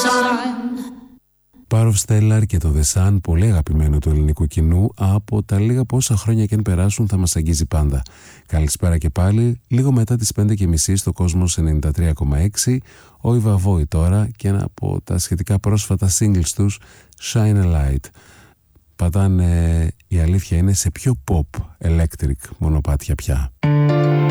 Power of Stellar και το The Sun, πολύ αγαπημένο του ελληνικού κοινού, από τα λίγα πόσα χρόνια και αν περάσουν θα μας αγγίζει πάντα. Καλησπέρα και πάλι, λίγο μετά τις 5:30 στο Κόσμος 93,6, ο Ιβαβόη τώρα και ένα από τα σχετικά πρόσφατα singles τους, Shine a Light. Πατάνε, η αλήθεια είναι, σε πιο pop electric μονοπάτια πια.